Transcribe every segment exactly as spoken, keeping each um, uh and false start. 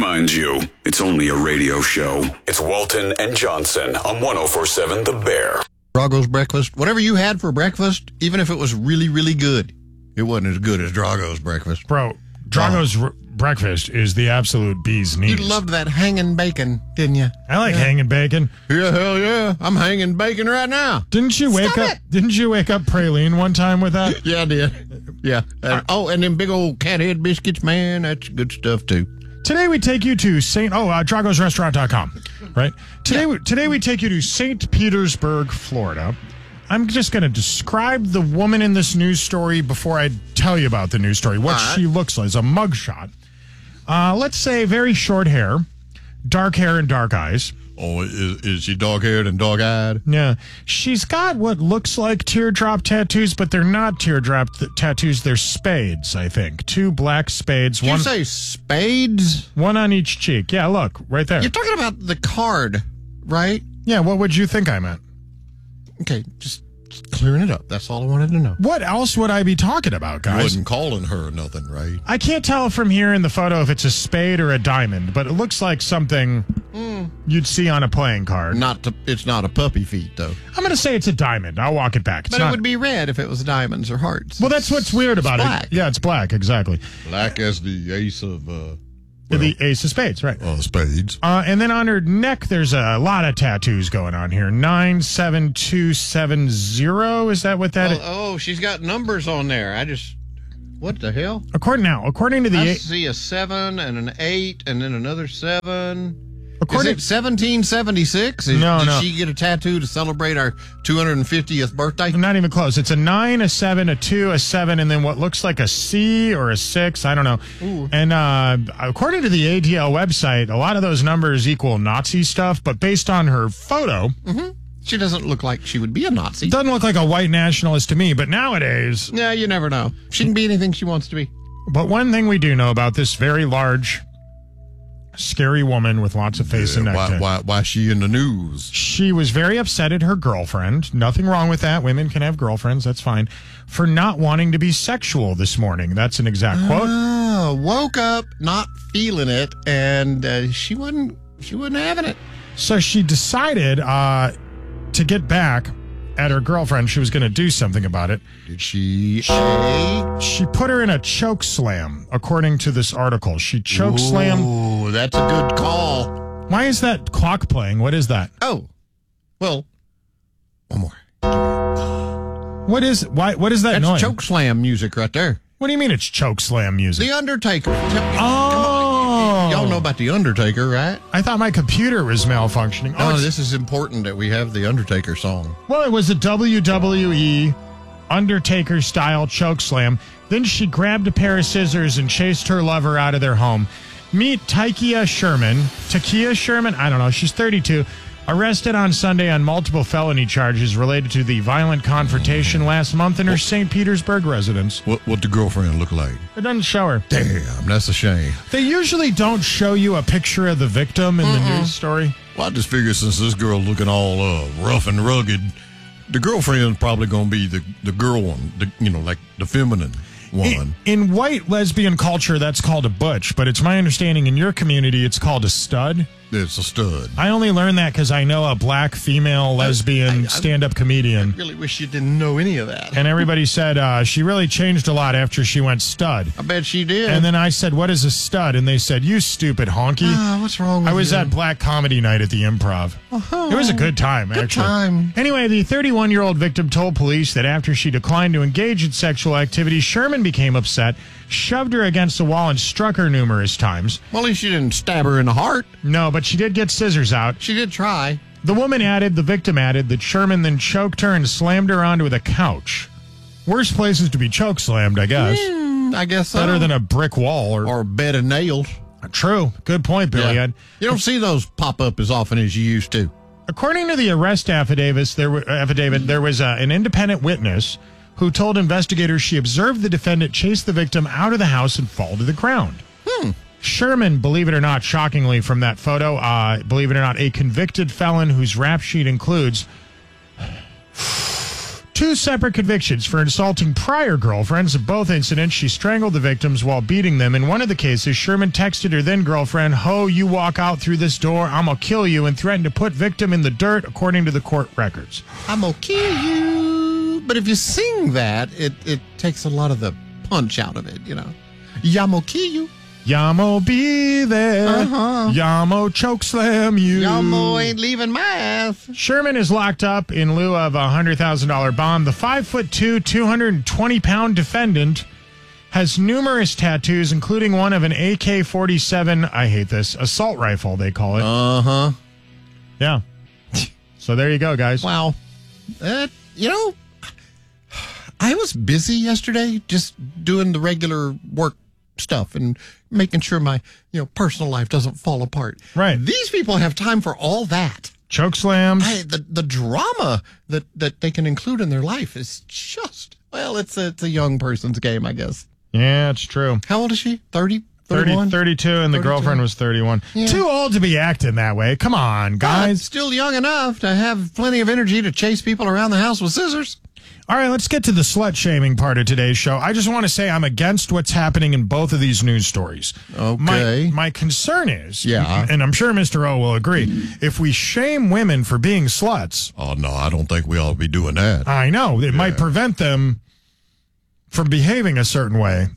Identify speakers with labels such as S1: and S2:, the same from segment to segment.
S1: reminds you, it's only a radio show. It's Walton and Johnson on one oh four seven The Bear.
S2: Drago's breakfast, whatever you had for breakfast, even if it was really, really good, it wasn't as good as Drago's breakfast.
S3: Bro, Drago's oh. r- breakfast is the absolute bee's knees.
S2: You loved that hanging bacon, didn't you?
S3: I like
S2: yeah.
S3: hanging bacon.
S2: Yeah, hell yeah. I'm hanging bacon right now.
S3: Didn't you wake
S2: Stop
S3: up?
S2: it.
S3: Didn't you wake up praline one time with that?
S2: Yeah, I did. Yeah. Uh, oh, and them big old cat head biscuits, man, that's good stuff too.
S3: Today we take you to Saint Oh, uh, Dragos Restaurant dot com, right? Today, yeah. we, today we take you to Saint Petersburg, Florida. I'm just going to describe the woman in this news story before I tell you about the news story. What right. she looks like is a mugshot. Uh, let's say very short hair, dark hair and dark eyes.
S2: Oh, is, is she dog-haired and dog-eyed?
S3: Yeah. She's got what looks like teardrop tattoos, but they're not teardrop th- tattoos. They're spades, I think. Two black spades.
S2: Did
S3: one,
S2: you say spades?
S3: One on each cheek. Yeah, look, right there.
S2: You're talking about the card, right?
S3: Yeah, what would you think I meant?
S2: Okay, just clearing it up. That's all I wanted to know.
S3: What else would I be talking about, guys?
S2: You wasn't calling her or nothing, right?
S3: I can't tell from here in the photo if it's a spade or a diamond, but it looks like something mm. you'd see on a playing card.
S2: Not to, it's not a puppy feet, though.
S3: I'm going to say it's a diamond. I'll walk it back. It's
S2: but
S3: not,
S2: it would be red if it was diamonds or hearts.
S3: Well, that's what's weird about
S2: it's black.
S3: it. Yeah, it's black, exactly.
S2: Black as the ace of... Uh,
S3: well, the ace of spades, right.
S2: Oh, uh, spades.
S3: Uh, and then on her neck, there's a lot of tattoos going on here. nine seven two seven zero, is that what that
S2: oh,
S3: is?
S2: Oh, she's got numbers on there. I just... What the hell?
S3: According now, according to the...
S2: I
S3: eight,
S2: see a seven and an eight and then another seven...
S3: According,
S2: Is it seventeen seventy-six? Is,
S3: no,
S2: did
S3: no.
S2: she get a tattoo to celebrate our two hundred fiftieth birthday?
S3: Not even close. It's a nine, a seven, a two, a seven, and then what looks like a C or a six. I don't know.
S2: Ooh.
S3: And uh, according to the A D L website, a lot of those numbers equal Nazi stuff, but based on her photo...
S2: Mm-hmm. She doesn't look like she would be a Nazi.
S3: Doesn't look like a white nationalist to me, but nowadays...
S2: Yeah, you never know. She can be anything she wants to be.
S3: But one thing we do know about this very large... scary woman with lots of face
S2: yeah,
S3: and neck.
S2: Why, why, why is she in the news?
S3: She was very upset at her girlfriend. Nothing wrong with that. Women can have girlfriends. That's fine. For not wanting to be sexual this morning. That's an exact quote.
S2: Oh, woke up not feeling it, and uh, she wasn't. She wasn't having it.
S3: So she decided uh, to get back at her girlfriend. She was going to do something about it.
S2: Did she?
S3: She, she put her in a choke slam, according to this article. She choke slammed.
S2: Ooh, that's a good call.
S3: Why is that clock playing? What is that?
S2: Oh, well, one more.
S3: What is why? What is that
S2: That's
S3: noise?
S2: choke slam music right there.
S3: What do you mean it's choke slam music?
S2: The Undertaker.
S3: Oh,
S2: y'all know about the Undertaker, right?
S3: I thought my computer was malfunctioning.
S2: Oh,
S3: oh
S2: this is important that we have the Undertaker song.
S3: Well, it was a W W E Undertaker style choke slam. Then she grabbed a pair of scissors and chased her lover out of their home. Meet Tykia Sherman. Takia Sherman? I don't know. She's thirty-two. Arrested on Sunday on multiple felony charges related to the violent confrontation last month in her Saint Petersburg residence.
S2: What what the girlfriend look like?
S3: It doesn't show her.
S2: Damn, that's a shame.
S3: They usually don't show you a picture of the victim in Mm-mm. the news story.
S2: Well, I just figure since this girl looking all uh, rough and rugged, the girlfriend's probably going to be the, the girl one, the, you know, like the feminine one.
S3: In, in white lesbian culture, that's called a butch, but it's my understanding in your community, it's called a stud.
S2: It's a stud.
S3: I only learned that because I know a black female lesbian I, I, stand-up comedian.
S2: I really wish you didn't know any of that.
S3: And everybody said uh, she really changed a lot after she went stud.
S2: I bet she did.
S3: And then I said, what is a stud? And they said, you stupid honky.
S2: Ah, what's wrong with
S3: I was
S2: you?
S3: at Black Comedy Night at the Improv.
S2: Oh,
S3: it was a good time,
S2: good
S3: actually.
S2: time.
S3: Anyway, the thirty-one-year-old victim told police that after she declined to engage in sexual activity, Sherman became upset, shoved her against the wall, and struck her numerous times.
S2: Well, at least she didn't stab her in the heart.
S3: No, but she did get scissors out.
S2: She did try.
S3: The woman added, the victim added, that Sherman then choked her and slammed her onto the couch. Worst places to be choke slammed, I guess.
S2: Mm, I guess so.
S3: Better than a brick wall. Or,
S2: or a bed of nails.
S3: True. Good point, Billy.
S2: Yeah. You don't see those pop up as often as you used to.
S3: According to the arrest affidavit, there, were, affidavit, there was uh, an independent witness who told investigators she observed the defendant chase the victim out of the house and fall to the ground.
S2: Hmm.
S3: Sherman, believe it or not, shockingly from that photo, uh, believe it or not, a convicted felon whose rap sheet includes Two separate convictions for insulting prior girlfriends. In both incidents, she strangled the victims while beating them. In one of the cases, Sherman texted her then-girlfriend, "Ho, you walk out through this door, I'm gonna kill you," and threatened to put victim in the dirt, according to the court records.
S4: I'm gonna kill you. But if you sing that, it, it takes a lot of the punch out of it, you know. Yamo kill you.
S3: Yamo be there.
S4: Uh-huh.
S3: Yamo chokeslam you.
S4: Yamo ain't leaving my ass.
S3: Sherman is locked up in lieu of a one hundred thousand dollars bond. The five foot two, two hundred twenty pound defendant has numerous tattoos, including one of an A K forty-seven, I hate this, assault rifle, they call it.
S4: Uh-huh.
S3: Yeah. So there you go, guys.
S4: Wow. Uh, you know, I was busy yesterday just doing the regular work stuff and making sure my, you know, personal life doesn't fall apart.
S3: Right.
S4: These people have time for all that.
S3: Choke slams.
S4: I, the the drama that, that they can include in their life is just, well, it's a, it's a young person's game, I guess.
S3: Yeah, it's true.
S4: How old is she? thirty?
S3: thirty,
S4: thirty-one?
S3: thirty-two, and the
S4: thirty-two.
S3: girlfriend was thirty-one.
S4: Yeah.
S3: Too old to be acting that way. Come on,
S4: But
S3: guys.
S4: still young enough to have plenty of energy to chase people around the house with scissors.
S3: All right, let's get to the slut-shaming part of today's show. I just want to say I'm against what's happening in both of these news stories.
S4: Okay.
S3: My, my concern is,
S4: Yeah.
S3: and I'm sure Mister O will agree, if we shame women for being sluts,
S2: Oh, no, I don't think we ought to be doing that.
S3: I know, it might prevent them from behaving a certain way.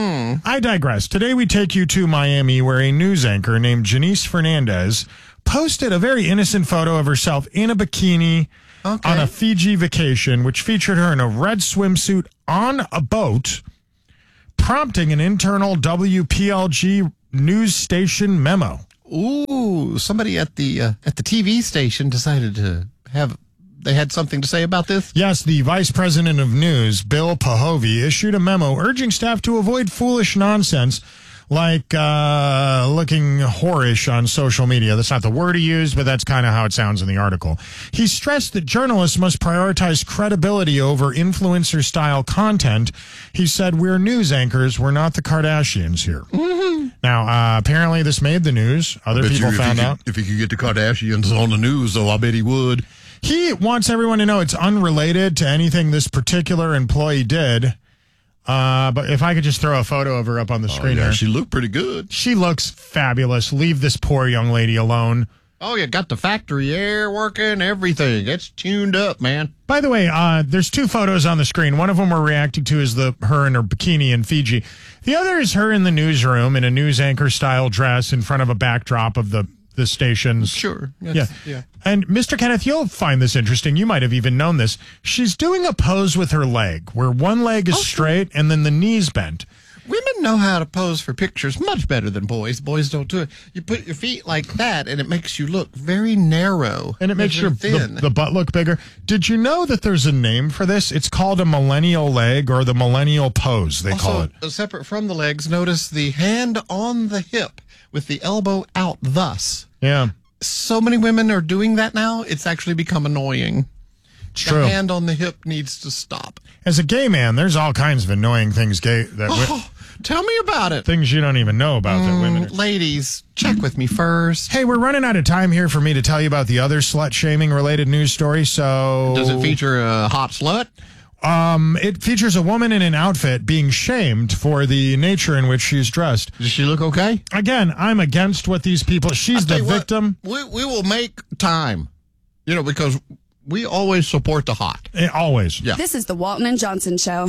S3: I digress. Today we take you to Miami, where a news anchor named Janice Fernandez posted a very innocent photo of herself in a bikini
S4: Okay.
S3: on a Fiji vacation, which featured her in a red swimsuit on a boat, prompting an internal W P L G news station memo.
S4: Ooh, somebody at the uh, at the T V station decided to have they had something to say about this.
S3: Yes, the vice president of news, Bill Pahovy, issued a memo urging staff to avoid foolish nonsense like uh, looking whorish on social media. That's not the word he used, but that's kind of how it sounds in the article. He stressed that journalists must prioritize credibility over influencer-style content. He said, "We're news anchors. We're not the Kardashians here." Mm-hmm. Now, uh, apparently this made the news. Other
S2: Bet you
S3: people
S2: if he
S3: found
S2: could-
S3: out.
S2: If he could get the Kardashians on the news, though, I bet he would.
S3: He wants everyone to know it's unrelated to anything this particular employee did. Uh, but if I could just throw a photo of her up on the
S2: Oh,
S3: screen
S2: yeah,
S3: here.
S2: she looked pretty good.
S3: She looks fabulous. Leave this poor young lady alone.
S4: Oh, you got the factory air working, everything. It's tuned up, man.
S3: By the way, uh, there's two photos on the screen. One of them we're reacting to is the her in her bikini in Fiji. The other is her in the newsroom in a news anchor style dress in front of a backdrop of the the station's.
S4: Sure.
S3: Yeah.
S4: That's- yeah.
S3: And Mister Kenneth, you'll find this interesting. You might have even known this. She's doing a pose with her leg where one leg is
S4: Oh, sure.
S3: straight and then the knee's bent.
S4: Women know how to pose for pictures much better than boys. Boys don't do it. You put your feet like that, and it makes you look very narrow.
S3: And it makes
S4: very
S3: your the,
S4: thin.
S3: the butt look bigger. Did you know that there's a name for this? It's called a millennial leg or the millennial pose, they call
S4: also,
S3: it.
S4: uh, separate from the legs, notice the hand on the hip with the elbow out thus.
S3: Yeah,
S4: So many women are doing that now, it's actually become annoying.
S3: it's
S4: The
S3: true.
S4: hand on the hip needs to stop.
S3: As a gay man, there's all kinds of annoying things gay that wi-
S4: Oh, tell me about it.
S3: things you don't even know about that women. Are.
S4: Ladies, check with me first.
S3: Hey, we're running out of time here for me to tell you about the other slut shaming related news story. So
S4: Does it feature a hot slut?
S3: Um, it features a woman in an outfit being shamed for the nature in which she's dressed.
S4: Does she look okay?
S3: Again, I'm against what these people. She's
S4: I'll tell
S3: the
S4: you what,
S3: victim.
S4: we, we will make time, you know, because we always support the hot.
S3: Eh, always.
S4: Yeah.
S5: This is the Walton and Johnson Show.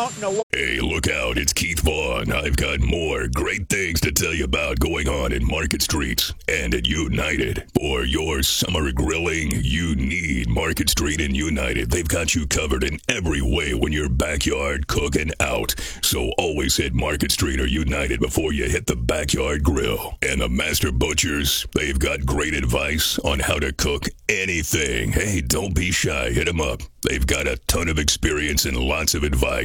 S1: Hey, look out, it's Keith Vaughn. I've got more great things to tell you about going on in Market Streets and at United. For your summer grilling, you need Market Street and United. They've got you covered in every way when you're backyard cooking out. So always hit Market Street or United before you hit the backyard grill. And the Master Butchers, they've got great advice on how to cook anything. Hey, don't be shy. Hit them up. They've got a ton of experience and lots of advice.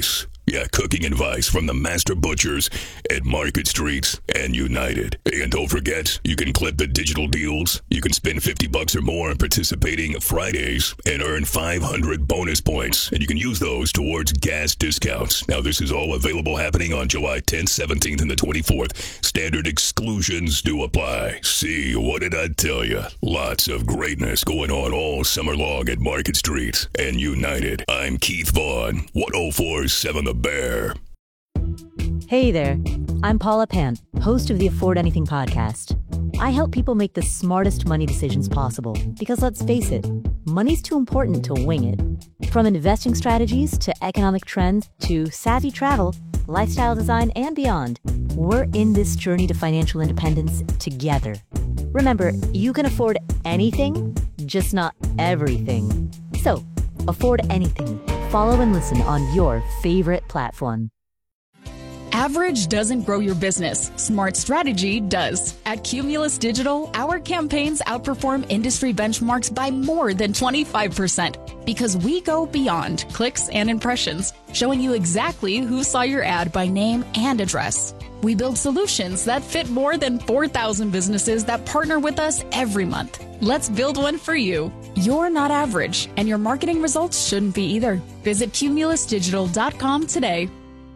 S1: Yeah, cooking advice from the master butchers at Market Streets and United. And don't forget, you can clip the digital deals. You can spend fifty bucks or more on participating Fridays and earn five hundred bonus points. And you can use those towards gas discounts. Now, this is all available happening on July tenth, seventeenth, and the twenty-fourth. Standard exclusions do apply. See, what did I tell you? Lots of greatness going on all summer long at Market Street and United. I'm Keith Vaughn, one oh four point seven The Bear.
S5: Hey there, I'm Paula Pant, host of the Afford Anything podcast. I help people make the smartest money decisions possible because, let's face it, money's too important to wing it. From investing strategies to economic trends to savvy travel, lifestyle design, and beyond, we're in this journey to financial independence together. Remember, you can afford anything, just not everything. So, afford anything. Follow and listen on your favorite platform.
S6: Average doesn't grow your business. Smart strategy does. At Cumulus Digital, our campaigns outperform industry benchmarks by more than twenty-five percent because we go beyond clicks and impressions, showing you exactly who saw your ad by name and address. We build solutions that fit more than four thousand businesses that partner with us every month. Let's build one for you. You're not average, and your marketing results shouldn't be either. Visit cumulus digital dot com today.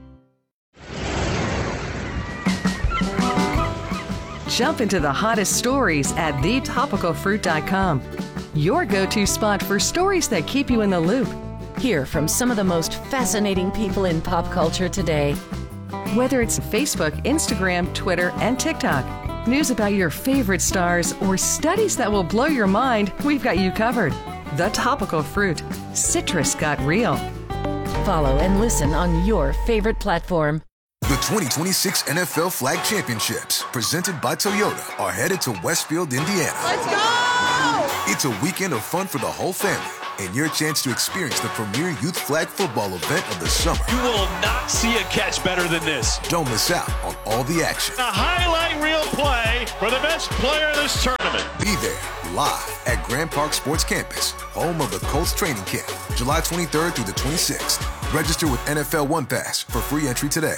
S7: Jump into the hottest stories at the topical fruit dot com. Your go-to spot for stories that keep you in the loop.
S8: Hear from some of the most fascinating people in pop culture today.
S7: Whether it's Facebook, Instagram, Twitter, and TikTok, news about your favorite stars, or studies that will blow your mind, we've got you covered. The Topical Fruit. Citrus got real.
S8: Follow and listen on your favorite platform.
S9: The twenty twenty-six N F L Flag Championships, presented by Toyota, are headed to Westfield, Indiana.
S10: Let's go!
S9: It's a weekend of fun for the whole family and your chance to experience the premier youth flag football event of the summer.
S10: You will not see a catch better than this.
S9: Don't miss out on all the action.
S10: A highlight reel play for the best player of this tournament.
S9: Be there live at Grand Park Sports Campus, home of the Colts training camp, July twenty-third through the twenty-sixth. Register with N F L One Pass for free entry today.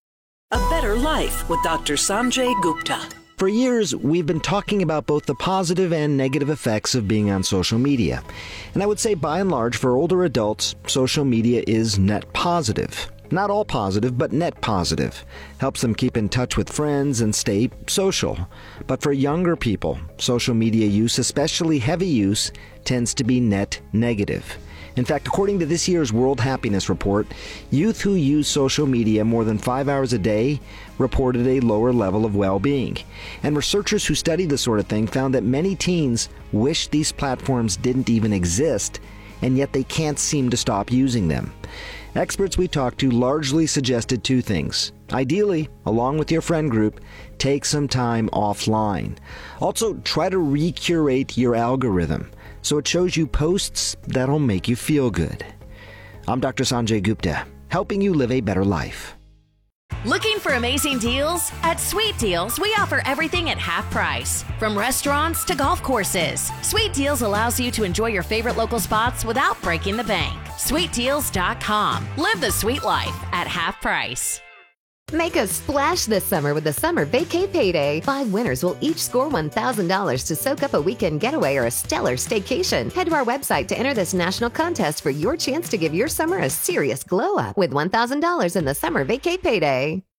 S11: A Better Life with Doctor Sanjay Gupta.
S12: For years, we've been talking about both the positive and negative effects of being on social media. And I would say, by and large, for older adults, social media is net positive. Not all positive, but net positive. Helps them keep in touch with friends and stay social. But for younger people, social media use, especially heavy use, tends to be net negative. In fact, according to this year's World Happiness Report, youth who use social media more than five hours a day reported a lower level of well-being. And researchers who studied this sort of thing found that many teens wish these platforms didn't even exist, and yet they can't seem to stop using them. Experts we talked to largely suggested two things. Ideally, along with your friend group, take some time offline. Also, try to recurate your algorithm so it shows you posts that'll make you feel good. I'm Doctor Sanjay Gupta, helping you live a better life.
S13: Looking for amazing deals? At Sweet Deals, we offer everything at half price. From restaurants to golf courses, Sweet Deals allows you to enjoy your favorite local spots without breaking the bank. sweet deals dot com. Live the sweet life at half price.
S14: Make a splash this summer with the Summer Vacay Payday. Five winners will each score one thousand dollars to soak up a weekend getaway or a stellar staycation. Head to our website to enter this national contest for your chance to give your summer a serious glow up with one thousand dollars in the Summer Vacay Payday.